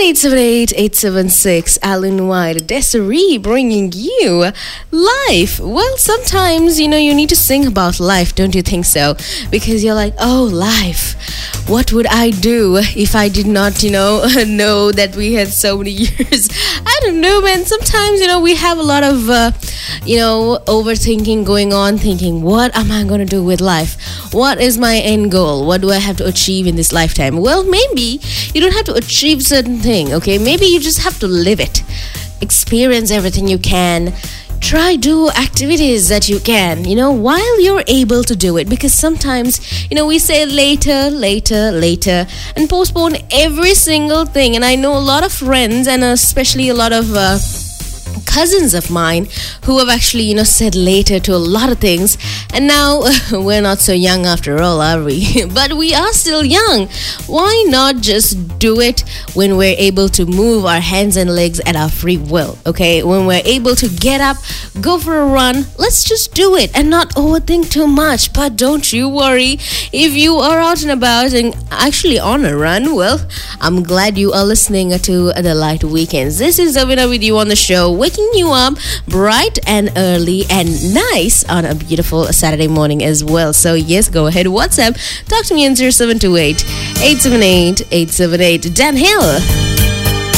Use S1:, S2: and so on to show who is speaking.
S1: 878-876, Alan White, Desiree bringing you life. Well, sometimes, you need to sing about life, don't you think so? Because you're like, oh, life. What would I do if I did not, know that we had so many years? I don't know, man. Sometimes, we have a lot of, overthinking going on, thinking, what am I going to do with life? What is my end goal? What do I have to achieve in this lifetime? Well, maybe you don't have to achieve certain thing, okay? Maybe you just have to live it. Experience everything you can. Try do activities that you can, while you're able to do it. Because sometimes, we say later, and postpone every single thing. And I know a lot of friends, and especially a lot of cousins of mine who have actually, said later to a lot of things. And now we're not so young after all, are we? But we are still young. Why not just do it when we're able to move our hands and legs at our free will, okay? When we're able to get up, go for a run, let's just do it and not overthink too much. But don't you worry, if you are out and about and actually on a run, well, I'm glad you are listening to the Light Weekends. This is Zavina with you on the show, waking you up bright and early and nice on a beautiful Saturday morning as well. So yes, go ahead, WhatsApp, talk to me on 0728 878 878. Dan Hill.